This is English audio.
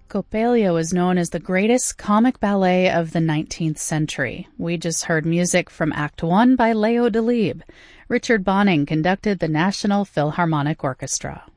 Coppelia was known as the greatest comic ballet of the 19th century. We just heard music from Act 1 by Leo Delibes. Richard Bonning conducted the National Philharmonic Orchestra.